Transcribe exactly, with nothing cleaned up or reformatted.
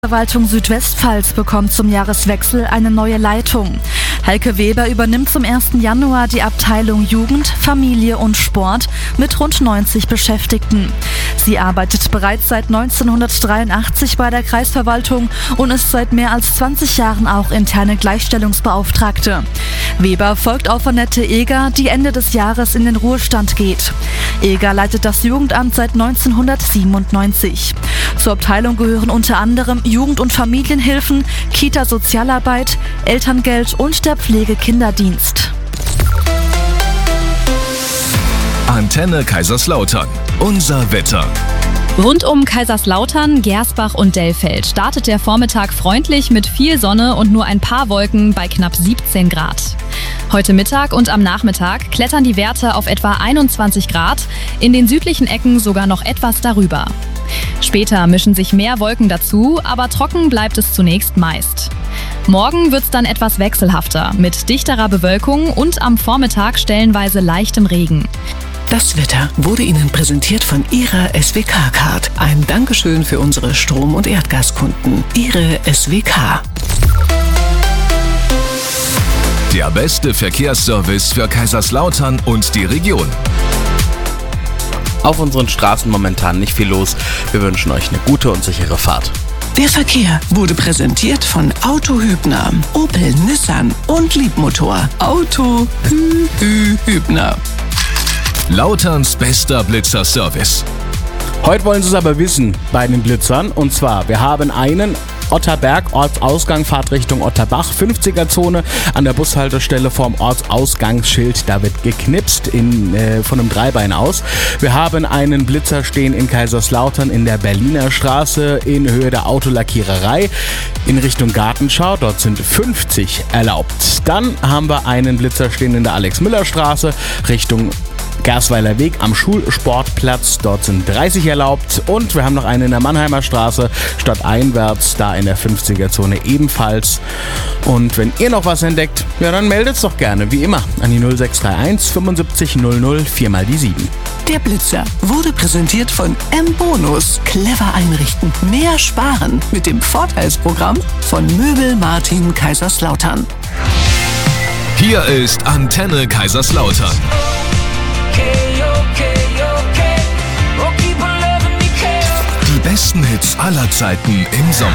Verwaltung Südwestpfalz bekommt zum Jahreswechsel eine neue Leitung. Heike Weber übernimmt zum ersten Januar die Abteilung Jugend, Familie und Sport mit rund neunzig Beschäftigten. Sie arbeitet bereits seit neunzehnhundertdreiundachtzig bei der Kreisverwaltung und ist seit mehr als zwanzig Jahren auch interne Gleichstellungsbeauftragte. Weber folgt auf Annette Eger, die Ende des Jahres in den Ruhestand geht. Eger leitet das Jugendamt seit neunzehnhundertsiebenundneunzig. Zur Abteilung gehören unter anderem Jugend- und Familienhilfen, Kita-Sozialarbeit, Elterngeld und der Pflegekinderdienst. Antenne Kaiserslautern. Unser Wetter. Rund um Kaiserslautern, Gersbach und Dellfeld startet der Vormittag freundlich mit viel Sonne und nur ein paar Wolken bei knapp siebzehn Grad. Heute Mittag und am Nachmittag klettern die Werte auf etwa einundzwanzig Grad, in den südlichen Ecken sogar noch etwas darüber. Später mischen sich mehr Wolken dazu, aber trocken bleibt es zunächst meist. Morgen wird es dann etwas wechselhafter, mit dichterer Bewölkung und am Vormittag stellenweise leichtem Regen. Das Wetter wurde Ihnen präsentiert von Ihrer S W K-Card. Ein Dankeschön für unsere Strom- und Erdgaskunden. Ihre S W K. Der beste Verkehrsservice für Kaiserslautern und die Region. Auf unseren Straßen momentan nicht viel los. Wir wünschen euch eine gute und sichere Fahrt. Der Verkehr wurde präsentiert von Auto Hübner, Opel, Nissan und Liebmotor. Auto Hü Hü Hübner. Lauterns bester Blitzer-Service. Heute wollen Sie es aber wissen bei den Blitzern. Und zwar, wir haben einen Otterberg, Ortsausgang, Fahrtrichtung Otterbach, fünfziger-Zone an der Bushaltestelle vorm Ortsausgangsschild. Da wird geknipst in, äh, von einem Dreibein aus. Wir haben einen Blitzer stehen in Kaiserslautern in der Berliner Straße in Höhe der Autolackiererei in Richtung Gartenschau. Dort sind fünfzig erlaubt. Dann haben wir einen Blitzer stehen in der Alex-Müller-Straße Richtung Gersweiler Weg am Schulsportplatz, dort sind dreißig erlaubt, und wir haben noch einen in der Mannheimer Straße, stadteinwärts, da in der fünfziger-Zone ebenfalls. Und wenn ihr noch was entdeckt, ja, dann meldet's doch gerne, wie immer, an die null sechs drei eins fünfundsiebzig null null vier mal die sieben. Der Blitzer wurde präsentiert von M-Bonus. Clever einrichten, mehr sparen mit dem Vorteilsprogramm von Möbel Martin Kaiserslautern. Hier ist Antenne Kaiserslautern. Die besten Hits aller Zeiten im Sommer.